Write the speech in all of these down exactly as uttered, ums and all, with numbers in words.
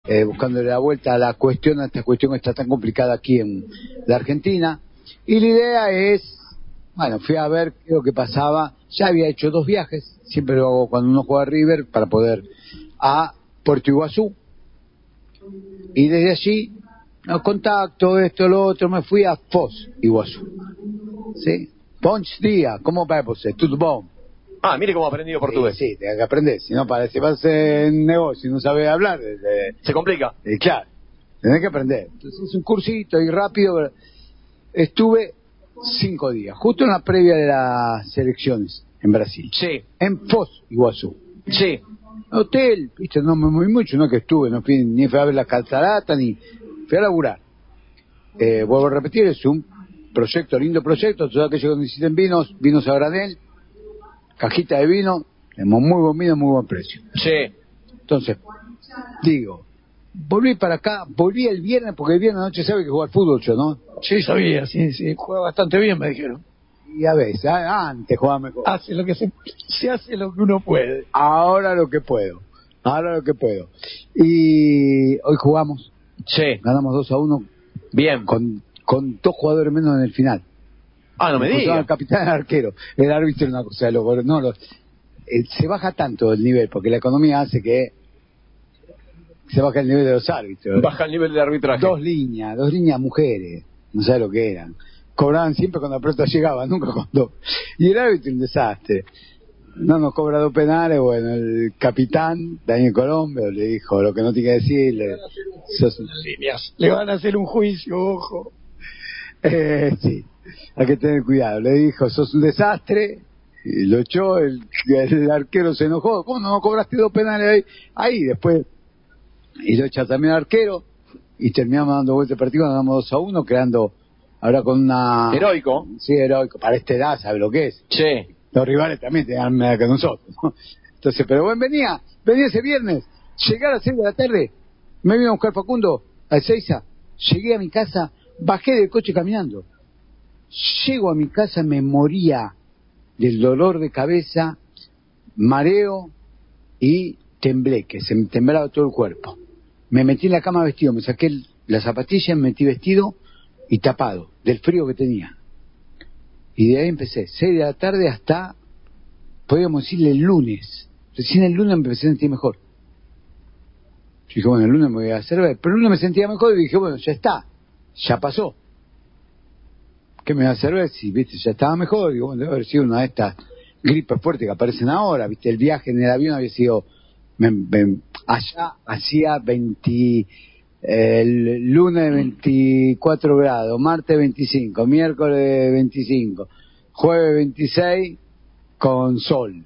eh, buscándole la vuelta a la cuestión, a esta cuestión que está tan complicada aquí en la Argentina. Y la idea es, bueno, fui a ver qué es lo que pasaba. Ya había hecho dos viajes, siempre lo hago cuando uno juega a River, para poder a Puerto Iguazú. Y desde allí, no contacto, esto, lo otro, me fui a Foz, Iguazú. ¿Sí? Bom dia, ¿cómo va você? Tudo bom? Ah, mire cómo ha aprendido portugués. Sí, sí, tenés que aprender, si no parece, vas en negocio y no sabes hablar. Eh, Se complica. Eh, claro, tenés que aprender. Entonces es un cursito y rápido. Estuve cinco días, justo en la previa de las elecciones en Brasil. Sí. En Foz, Iguazú. Sí. Hotel, viste, no me moví mucho, no que estuve, no fui, ni fui a ver la catarata, ni fui a laburar. Eh, vuelvo a repetir, es un proyecto, lindo proyecto, todos aquellos que necesiten vinos, vinos a granel, cajita de vino, tenemos muy buen vino, muy buen precio. Sí. Entonces, digo, volví para acá, volví el viernes, porque el viernes anoche sabe que juega al fútbol yo, ¿no? Sí, sabía, sí, sí, juega bastante bien, me dijeron. Y a veces, a- antes jugaba mejor. Hace lo que se, se hace lo que uno puede. Ahora lo que puedo, ahora lo que puedo. Y hoy jugamos, Sí. ganamos dos a uno Bien. con, con dos jugadores menos en el final. Ah, no me Expulsaron diga. al capitán y al arquero. El árbitro es una cosa de loco. No, los, eh, se baja tanto el nivel, porque la economía hace que se baja el nivel de los árbitros. Baja el nivel de arbitraje. Dos líneas, dos líneas mujeres, no sabe lo que eran. Cobraban siempre cuando la pelota llegaba, nunca cuando... Y el árbitro un desastre. No nos cobra dos penales, bueno, el capitán, Daniel Colombia, le dijo lo que no tiene que decir. Le, sos un- Líneas. Le van a hacer un juicio, ojo. eh, sí, hay que tener cuidado. Le dijo, sos un desastre, y lo echó, el, el arquero se enojó. ¿Cómo no cobraste dos penales ahí? Ahí, después, y lo echa también al arquero, y terminamos dando vuelta el partido, nos damos dos a uno, creando ahora con una... Heroico. Sí, heroico, para esta edad, ¿sabe lo que es? Sí. Los rivales también tenían media que nosotros, ¿no? Entonces, pero bueno, venía, venía ese viernes, llegué a las seis de la tarde, me vino a buscar Facundo, a Ezeiza, llegué a mi casa, bajé del coche caminando. Llego a mi casa, me moría del dolor de cabeza, mareo y temblé, que se me temblaba todo el cuerpo. Me metí en la cama vestido, me saqué el- las zapatillas, me metí vestido y tapado, del frío que tenía. Y de ahí empecé, seis de la tarde hasta, podríamos decirle, el lunes. Recién el lunes me empecé a sentir mejor. Yo dije, bueno, el lunes me voy a hacer ver, pero el lunes me sentía mejor y dije, bueno, ya está, ya pasó. ¿Qué me voy a hacer ver? Si, viste, ya estaba mejor, digo, bueno, debe haber sido una de estas gripes fuertes que aparecen ahora, viste, el viaje en el avión había sido, me- me- allá hacía veinte, el lunes veinticuatro grados, martes veinticinco, miércoles veinticinco, jueves veintiséis con sol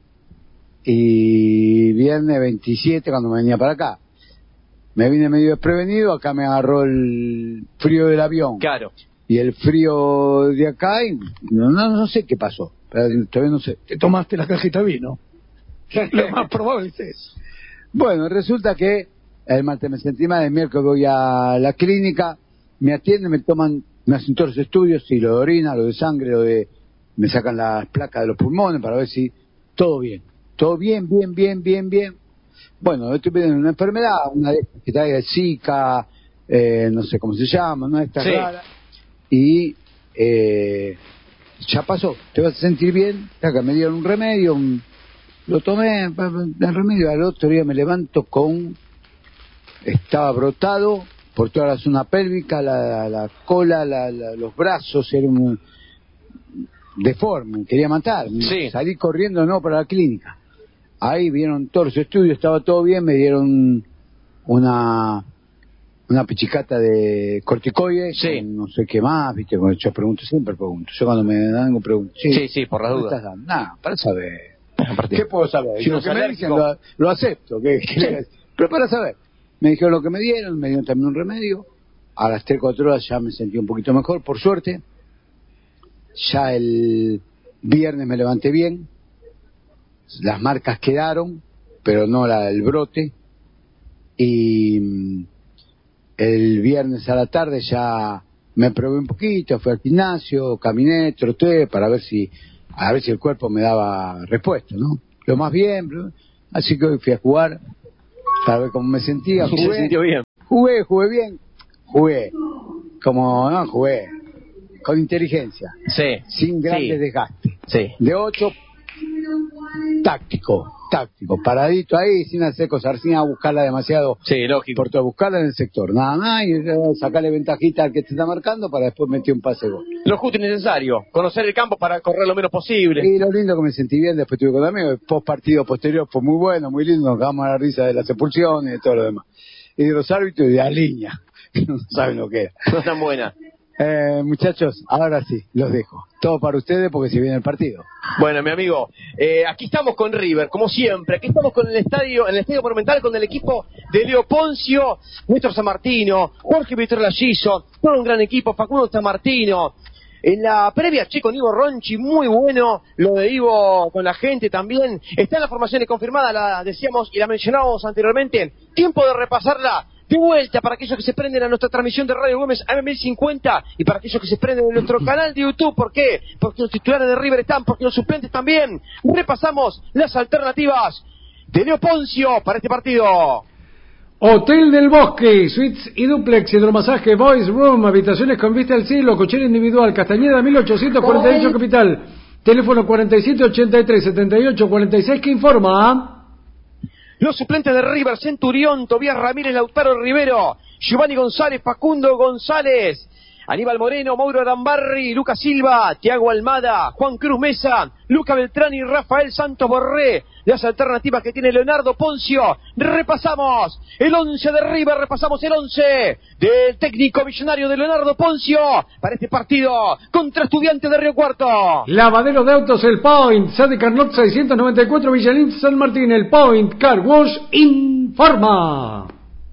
y viernes veintisiete cuando me venía para acá. Me vine medio desprevenido, acá me agarró el frío del avión Claro. y el frío de acá y no, no, no sé qué pasó, pero todavía no sé. Te tomaste la cajita de vino. Lo más probable es eso. Bueno, resulta que el martes me sentí mal, el miércoles voy a la clínica, me atienden, me toman, me hacen todos los estudios, si lo de orina, lo de sangre, lo de, me sacan las placas de los pulmones para ver si todo bien, todo bien, bien, bien, bien, bien. Bueno, estoy pidiendo una enfermedad, una de estas que trae Zika, eh, no sé cómo se llama, una de estas Sí. raras, y eh, ya pasó, te vas a sentir bien, acá me dieron un remedio, un, lo tomé, pa- pa- el remedio, al otro día me levanto con, estaba brotado por toda la zona pélvica, la, la cola, la, la- los brazos, era un deforme, quería matar, Sí. salí corriendo no para la clínica. Ahí vieron todos los estudios, estaba todo bien, me dieron una una pichicata de corticoides, Sí. con no sé qué más, viste, porque yo pregunto, siempre pregunto, yo cuando me dan algo pregunto, Sí, sí, por las ¿qué me dudas. estás dando? Nada, para saber, Aparte. ¿qué puedo saber? Si lo uno que es me dicen alérgico. lo, lo acepto, ¿qué, qué le voy a decir? Pero para saber, me dijeron lo que me dieron, me dieron también un remedio, a las tres, cuatro horas ya me sentí un poquito mejor, por suerte, ya el viernes me levanté bien, las marcas quedaron, pero no la, el brote, y mm, el viernes a la tarde ya me probé un poquito, fui al gimnasio, caminé, troté para ver si a ver si el cuerpo me daba respuesta, ¿no? Lo más bien, así que hoy fui a jugar para ver cómo me sentía, Se jugué. sintió bien. Jugué, jugué bien, jugué. Como no jugué, con inteligencia. Sí. Sin grandes sí. desgastes. Sí. De ocho, táctico, táctico, paradito ahí, sin hacer cosas, sin a buscarla demasiado. Sí, lógico. Por todo, buscarla en el sector, nada más, y sacarle ventajita al que te está marcando para después meter un pase gol. Lo justo y necesario, conocer el campo para correr lo menos posible. Y lo lindo que me sentí bien, después estuve con amigos, el post partido posterior fue muy bueno, muy lindo, nos cagamos a la risa de las expulsiones y de todo lo demás. Y de los árbitros y de la línea, que no saben lo que era. No es tan buena. Eh, muchachos, ahora sí, los dejo. Todo para ustedes porque se viene el partido. Bueno, mi amigo, eh, aquí estamos con River, como siempre. Aquí estamos con el estadio, en el estadio Monumental, con el equipo de Leo Poncio, Néstor Sanmartino, Jorge Víctor Lallizo, todo un gran equipo, Facundo Sanmartino. En la previa, che, con Ivo Ronchi, muy bueno, lo de Ivo con la gente también. Está en las formaciones confirmadas, la decíamos y la mencionábamos anteriormente. Tiempo de repasarla. De vuelta para aquellos que se prenden a nuestra transmisión de Radio Gómez A M mil cincuenta y para aquellos que se prenden en nuestro canal de YouTube. ¿Por qué? Porque los titulares de River están, porque los suplentes también. Repasamos las alternativas de Leo Poncio para este partido. Hotel del Bosque, suites y duplex, hidromasaje, boys room, habitaciones con vista al cielo, cochera individual, Castañeda mil ochocientos cuarenta y ocho Capital. Teléfono cuarenta y siete ochenta y tres setenta y ocho cuarenta y seis que informa. Los suplentes de River: Centurión, Tobías Ramírez, Lautaro Rivero, Giovanni González, Facundo González, Aníbal Moreno, Mauro Arambarri, Lucas Silva, Tiago Almada, Juan Cruz Mesa, Luca Beltrán y Rafael Santos Borré. Las alternativas que tiene Leonardo Poncio. Repasamos el once de River, repasamos el once del técnico millonario de Leonardo Poncio para este partido contra Estudiantes de Río Cuarto. Lavadero de autos El Point, Sade Carnot seiscientos noventa y cuatro, Villalín San Martín. El Point Car Wash informa.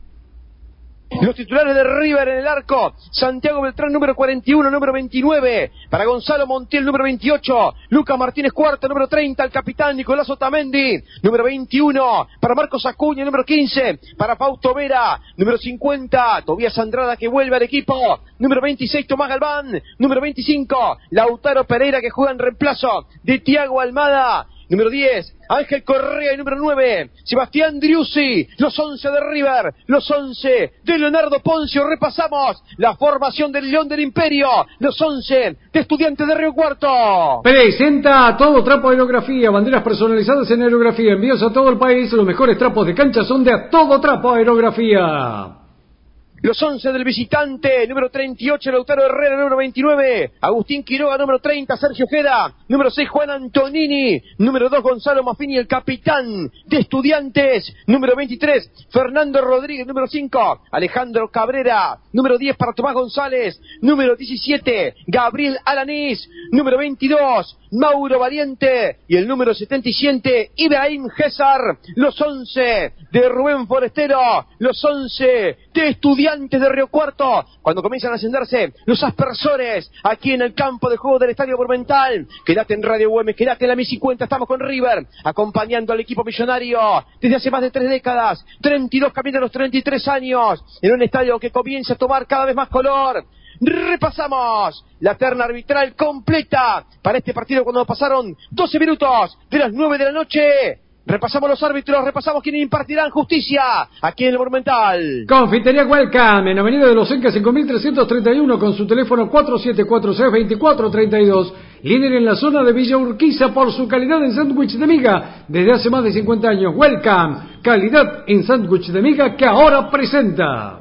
Los titulares de River en el arco: Santiago Beltrán, número cuarenta y uno, número veintinueve, para Gonzalo Montiel, número veintiocho, Lucas Martínez Cuarto, número treinta, el capitán Nicolás Otamendi, número veintiuno, para Marcos Acuña, número quince, para Fausto Vera, número cincuenta, Tobías Andrada, que vuelve al equipo, número veintiséis, Tomás Galván, número veinticinco, Lautaro Pereira, que juega en reemplazo de Tiago Almada, número diez, Ángel Correa, y número nueve, Sebastián Driussi. Los once de River, los once de Leonardo Poncio. Repasamos la formación del León del Imperio, los once de Estudiantes de Río Cuarto. Presenta Todo Trapo Aerografía, banderas personalizadas en aerografía, envíos a todo el país. Los mejores trapos de cancha son de A Todo Trapo Aerografía. Los once del visitante: número treinta y ocho, Lautaro Herrera, número veintinueve, Agustín Quiroga, número treinta, Sergio Ojeda, número seis, Juan Antonini, número dos, Gonzalo Maffini, el capitán de Estudiantes, número veintitrés, Fernando Rodríguez, número cinco, Alejandro Cabrera, número diez para Tomás González, número diecisiete, Gabriel Alanís, número veintidós, Mauro Valiente, y el número setenta y siete, Ibrahim César. Los once de Rubén Forestero, los once de Estudiantes de Río Cuarto, cuando comienzan a ascenderse los aspersores aquí en el campo de juego del Estadio Monumental. Quédate en Radio Güemes, quédate en la mil cincuenta, estamos con River, acompañando al equipo millonario desde hace más de tres décadas, treinta y dos camino a los treinta y tres años, en un estadio que comienza a tomar cada vez más color. Repasamos la terna arbitral completa para este partido cuando pasaron doce minutos de las nueve de la noche. Repasamos los árbitros, repasamos quienes impartirán justicia aquí en el Monumental. Confitería Welcome, en Avenida de los Incas cinco mil trescientos treinta y uno, con su teléfono cuatro siete cuatro seis, veinticuatro treinta y dos. Líder en la zona de Villa Urquiza por su calidad en sándwich de miga desde hace más de cincuenta años. Welcome, calidad en sándwich de miga, que ahora presenta.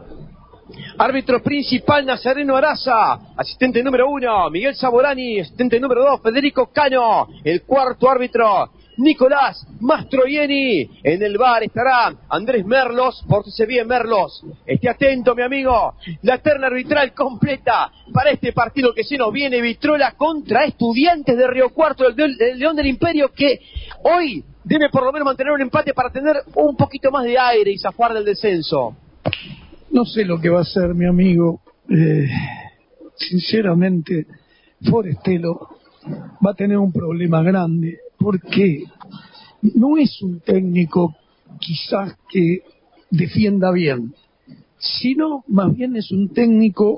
Árbitro principal: Nazareno Araza. Asistente número uno, Miguel Saborani. Asistente número dos, Federico Cano. El cuarto árbitro, Nicolás Mastroianni. En el bar estará Andrés Merlos. Pórtese bien, Merlos. Esté atento, mi amigo. La terna arbitral completa para este partido que se nos viene: Vitrola contra Estudiantes de Río Cuarto, el, el León del Imperio, que hoy debe por lo menos mantener un empate para tener un poquito más de aire y zafar del descenso. No sé lo que va a hacer mi amigo. Eh, sinceramente, Forestelo va a tener un problema grande, porque no es un técnico quizás que defienda bien, sino más bien es un técnico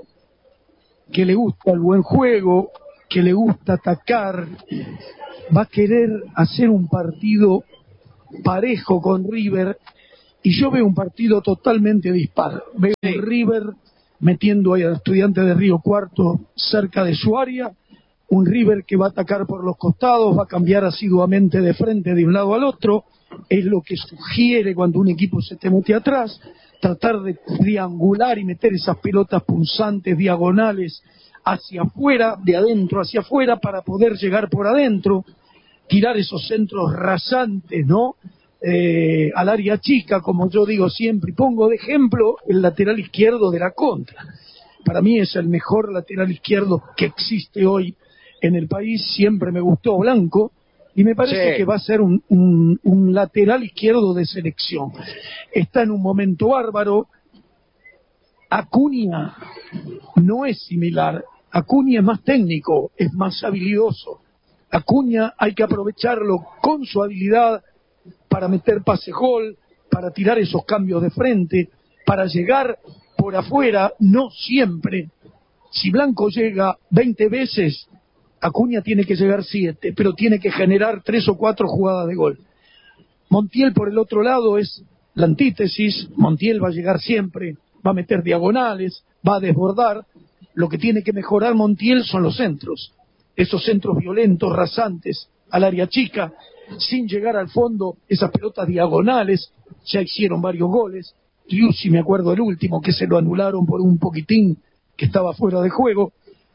que le gusta el buen juego, que le gusta atacar, va a querer hacer un partido parejo con River, y yo veo un partido totalmente dispar. Veo sí. un River metiendo ahí a Estudiantes de Río Cuarto cerca de su área, un River que va a atacar por los costados, va a cambiar asiduamente de frente de un lado al otro, es lo que sugiere cuando un equipo se te mete atrás, tratar de triangular y meter esas pelotas punzantes, diagonales, hacia afuera, de adentro hacia afuera, para poder llegar por adentro, tirar esos centros rasantes, ¿no? Eh, al área chica, como yo digo siempre, y pongo de ejemplo el lateral izquierdo de la contra. Para mí es el mejor lateral izquierdo que existe hoy en el país, siempre me gustó Blanco, y me parece sí. que va a ser un, un, un lateral izquierdo de selección. Está en un momento bárbaro. Acuña no es similar. Acuña es más técnico, es más habilidoso. Acuña hay que aprovecharlo con su habilidad para meter pase gol, para tirar esos cambios de frente, para llegar por afuera, no siempre. Si Blanco llega veinte veces, Acuña tiene que llegar siete, pero tiene que generar tres o cuatro jugadas de gol. Montiel por el otro lado es la antítesis. Montiel va a llegar siempre, va a meter diagonales, va a desbordar. Lo que tiene que mejorar Montiel son los centros, esos centros violentos, rasantes, al área chica, sin llegar al fondo, esas pelotas diagonales. Ya hicieron varios goles. Driussi, me acuerdo el último, que se lo anularon por un poquitín, que estaba fuera de juego.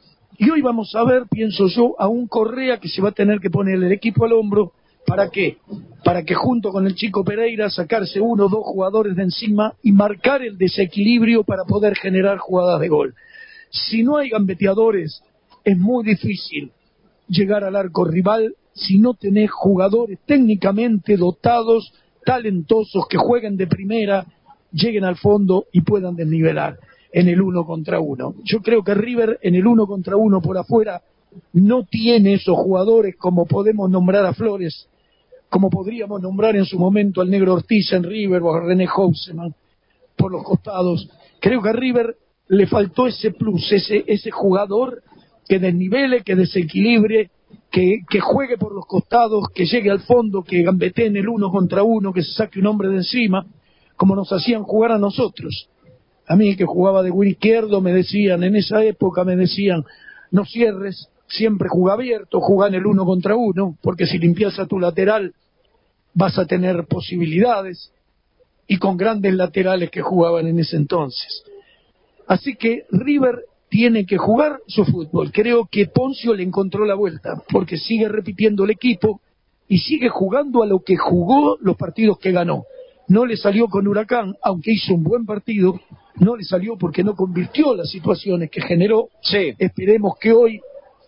Y hoy vamos a ver, pienso yo, a un Correa que se va a tener que poner el equipo al hombro. ¿Para qué? Para que junto con el Chico Pereira sacarse uno o dos jugadores de encima y marcar el desequilibrio para poder generar jugadas de gol. Si no hay gambeteadores, es muy difícil llegar al arco rival si no tenés jugadores técnicamente dotados, talentosos, que jueguen de primera, lleguen al fondo y puedan desnivelar en el uno contra uno. Yo creo que River en el uno contra uno por afuera no tiene esos jugadores como podemos nombrar a Flores, como podríamos nombrar en su momento al Negro Ortiz en River o a René Houseman por los costados. Creo que a River le faltó ese plus, ese, ese jugador que desnivele, que desequilibre, que, que juegue por los costados, que llegue al fondo, que gambetee en el uno contra uno, que se saque un hombre de encima, como nos hacían jugar a nosotros. A mí, que jugaba de win izquierdo, me decían, en esa época me decían, no cierres, siempre juega abierto, juega en el uno contra uno, porque si limpias a tu lateral vas a tener posibilidades, y con grandes laterales que jugaban en ese entonces. Así que River tiene que jugar su fútbol. Creo que Poncio le encontró la vuelta, porque sigue repitiendo el equipo y sigue jugando a lo que jugó los partidos que ganó. No le salió con Huracán, aunque hizo un buen partido, no le salió porque no convirtió las situaciones que generó. Sí. Esperemos que hoy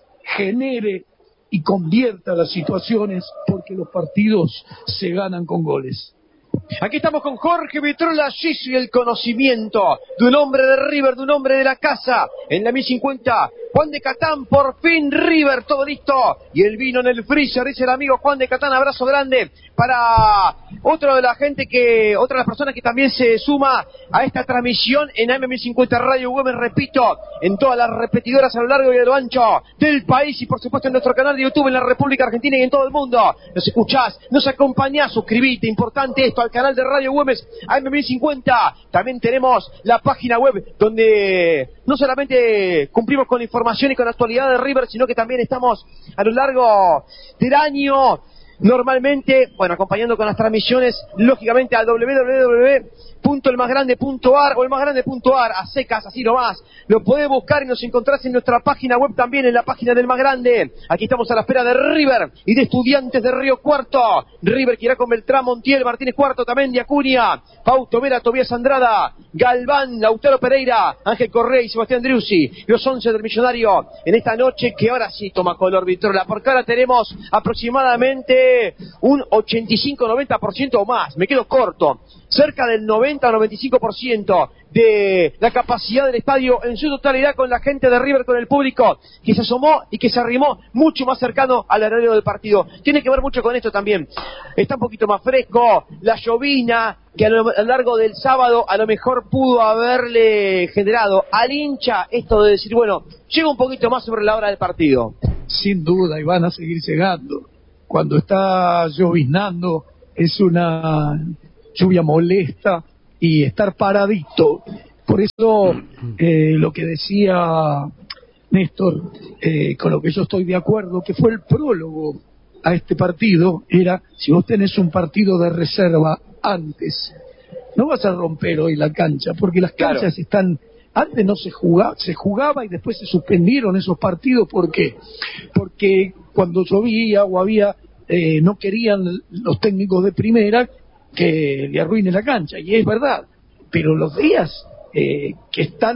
genere y convierta las situaciones, porque los partidos se ganan con goles. Aquí estamos con Jorge Vitrola Gisu y el conocimiento de un hombre de River, de un hombre de la casa. En la mil cincuenta, Juan de Catán, por fin River, todo listo. Y el vino en el freezer, dice el amigo Juan de Catán. Abrazo grande para otro de la gente que, otra de las personas que también se suma a esta transmisión en A M mil cincuenta Radio Güemes, repito, en todas las repetidoras a lo largo y a lo ancho del país, y por supuesto en nuestro canal de YouTube en la República Argentina y en todo el mundo. Nos escuchás, nos acompañás, suscribite, importante esto, al canal de Radio Güemes A M mil cincuenta. También tenemos la página web donde no solamente cumplimos con la información y con la actualidad de River, sino que también estamos a lo largo del año normalmente, bueno, acompañando con las transmisiones, lógicamente al doble u doble u doble u punto el más grande punto a r o el más grande punto a r, a secas, así nomás. Lo podés buscar y nos encontrás en nuestra página web, también en la página del Más Grande. Aquí estamos a la espera de River y de Estudiantes de Río Cuarto. River que irá con Beltrán, Montiel, Martínez Cuarto, también de Acuña, Fausto Vera, Tobías Andrada, Galván, Lautaro Pereira, Ángel Correa y Sebastián Driussi. Los once del Millonario en esta noche que ahora sí toma color Vitrola, porque ahora tenemos aproximadamente un ochenta y cinco a noventa por ciento o más, me quedo corto, cerca del noventa a noventa y cinco por ciento de la capacidad del estadio en su totalidad, con la gente de River, con el público que se asomó y que se arrimó mucho más cercano al horario del partido. Tiene que ver mucho con esto también. Está un poquito más fresco, la llovina que a lo a lo largo del sábado a lo mejor pudo haberle generado al hincha esto de decir, bueno, llega un poquito más sobre la hora del partido. Sin duda, y van a seguir llegando. Cuando está lloviznando es una lluvia molesta y estar paradito. Por eso eh, lo que decía Néstor, eh, con lo que yo estoy de acuerdo, que fue el prólogo a este partido, era, si vos tenés un partido de reserva antes, no vas a romper hoy la cancha, porque las canchas claro. están... Antes no se jugaba, se jugaba y después se suspendieron esos partidos. ¿Por qué? Porque cuando llovía o había, eh, no querían los técnicos de primera que le arruine la cancha, y es verdad. Pero los días eh, que están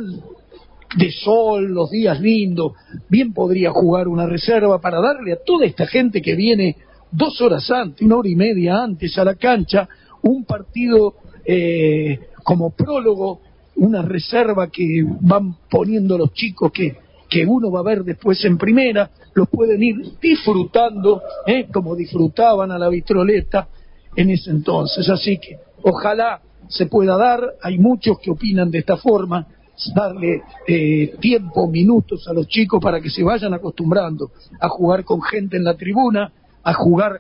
de sol, los días lindos, bien podría jugar una reserva para darle a toda esta gente que viene dos horas antes, una hora y media antes a la cancha, un partido eh, como prólogo, una reserva que van poniendo los chicos que, que uno va a ver después en primera, los pueden ir disfrutando, ¿eh? como disfrutaban a la vitroleta en ese entonces. Así que ojalá se pueda dar, hay muchos que opinan de esta forma, darle eh, tiempo, minutos a los chicos para que se vayan acostumbrando a jugar con gente en la tribuna, a jugar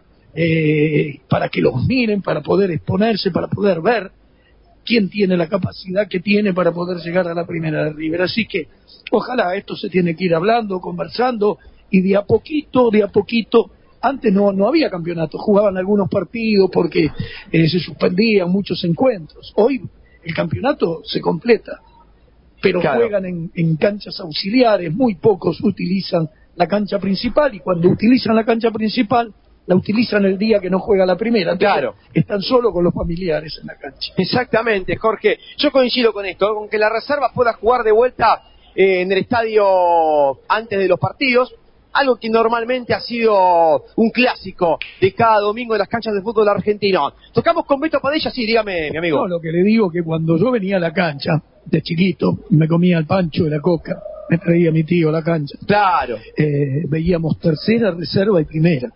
eh, para que los miren, para poder exponerse, para poder ver quién tiene la capacidad que tiene para poder llegar a la primera de River. Así que ojalá esto se tiene que ir hablando, conversando, y de a poquito, de a poquito. Antes no no había campeonato, jugaban algunos partidos porque eh, se suspendían muchos encuentros. Hoy el campeonato se completa, pero claro. juegan en, en canchas auxiliares, muy pocos utilizan la cancha principal, y cuando utilizan la cancha principal la utilizan el día que no juega la primera. Entonces, claro. están solo con los familiares en la cancha. Exactamente, Jorge. Yo coincido con esto, con que la reserva pueda jugar de vuelta eh, en el estadio antes de los partidos, algo que normalmente ha sido un clásico de cada domingo en las canchas de fútbol argentino. Tocamos con Beto Padilla, sí, dígame, mi amigo. No, lo que le digo que cuando yo venía a la cancha, de chiquito, me comía el pancho de la coca, me traía mi tío a la cancha. Claro. Eh, veíamos tercera, reserva y primera.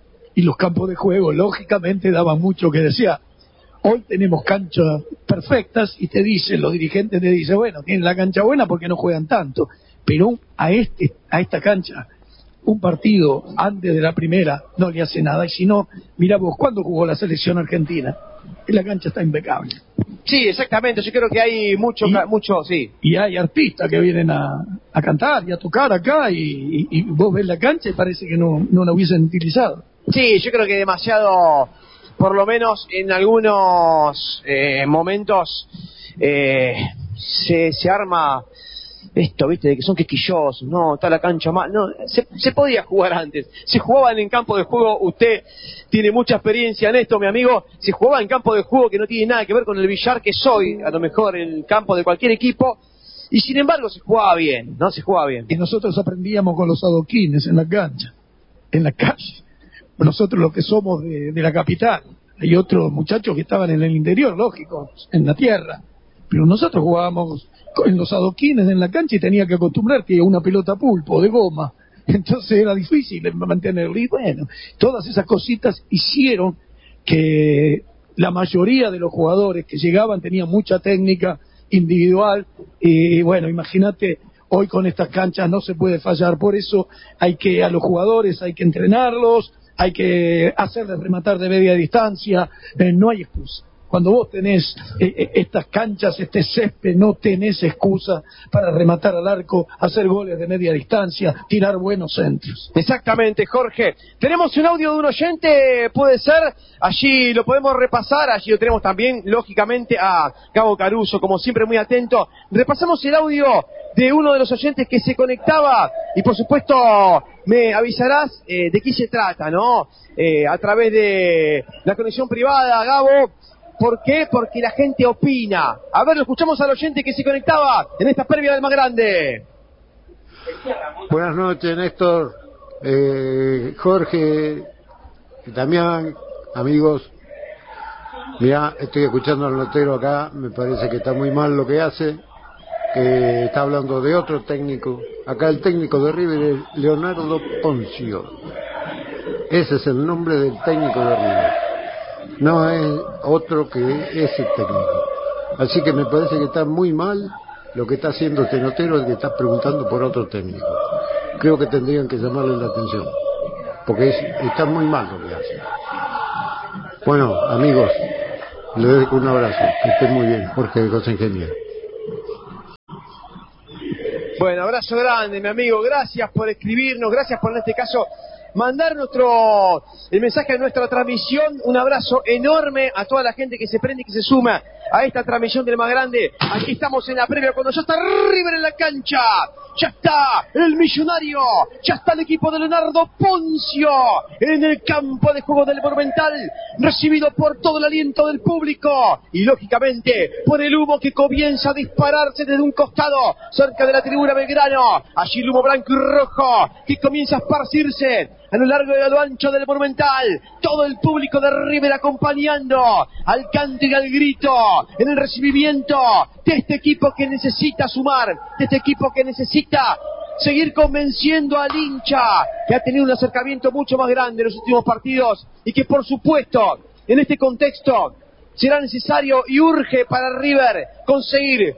Y los campos de juego, lógicamente, daban mucho que desear. Hoy tenemos canchas perfectas y te dicen, los dirigentes te dicen, bueno, tienen la cancha buena porque no juegan tanto. Pero a este a esta cancha, un partido antes de la primera no le hace nada. Y si no, mira vos, ¿cuándo jugó la selección argentina? La cancha está impecable. Sí, exactamente, yo creo que hay mucho, y, mucho, sí. Y hay artistas que vienen a, a cantar y a tocar acá, y, y, y vos ves la cancha y parece que no, no la hubiesen utilizado. Sí, yo creo que demasiado, por lo menos en algunos eh, momentos, eh, se, se arma esto, viste, de que son quisquillosos, no, está la cancha mal, no, se, se podía jugar antes, se jugaban en campo de juego, usted tiene mucha experiencia en esto, mi amigo, se jugaba en campo de juego que no tiene nada que ver con el billar que soy, a lo mejor en el campo de cualquier equipo, y sin embargo se jugaba bien, ¿no? Se jugaba bien. Y nosotros aprendíamos con los adoquines en la cancha, en la calle. Nosotros los que somos de, de la capital, hay otros muchachos que estaban en el interior, lógico, en la tierra, pero nosotros jugábamos en los adoquines en la cancha y tenía que acostumbrarte a una pelota pulpo de goma, entonces era difícil mantenerlo. Y bueno, todas esas cositas hicieron que la mayoría de los jugadores que llegaban tenían mucha técnica individual, y bueno, imagínate, hoy con estas canchas no se puede fallar. Por eso hay que, a los jugadores hay que entrenarlos, hay que hacerles rematar de media distancia, eh, no hay excusa. Cuando vos tenés eh, estas canchas, este césped, no tenés excusa para rematar al arco, hacer goles de media distancia, tirar buenos centros. Exactamente, Jorge. Tenemos un audio de un oyente, puede ser, allí lo podemos repasar, allí lo tenemos también, lógicamente, a Gabo Caruso, como siempre muy atento. Repasamos el audio de uno de los oyentes que se conectaba y por supuesto me avisarás eh, de qué se trata, ¿no? Eh, a través de la conexión privada, Gabo. ¿Por qué? Porque la gente opina. A ver, lo escuchamos al oyente que se conectaba en esta previa del más grande. Buenas noches, Néstor, eh, Jorge, Damián, amigos. Mirá, estoy escuchando al notero acá, me parece que está muy mal lo que hace, que está hablando de otro técnico. Acá el técnico de River es Leonardo Poncio. Ese es el nombre del técnico de River. No es otro que ese técnico. Así que me parece que está muy mal lo que está haciendo este notero, el que está preguntando por otro técnico. Creo que tendrían que llamarle la atención, porque es, está muy mal lo que hace. Bueno, amigos, Le doy un abrazo, que esté muy bien, Jorge de Cosa Ingeniera. Bueno, abrazo grande, mi amigo, gracias por escribirnos, gracias por en este caso mandar nuestro el mensaje de nuestra transmisión. Un abrazo enorme a toda la gente que se prende y que se suma a esta transmisión del más grande. Aquí estamos en la previa cuando ya está River en la cancha, ya está el Millonario, ya está el equipo de Leonardo Poncio en el campo de juego del Monumental, recibido por todo el aliento del público y lógicamente por el humo que comienza a dispararse desde un costado cerca de la tribuna Belgrano. Allí el humo blanco y rojo que comienza a esparcirse a lo largo y a lo ancho del Monumental. Todo el público de River acompañando al canto y al grito en el recibimiento de este equipo que necesita sumar, de este equipo que necesita seguir convenciendo al hincha, que ha tenido un acercamiento mucho más grande en los últimos partidos y que por supuesto en este contexto será necesario y urge para River conseguir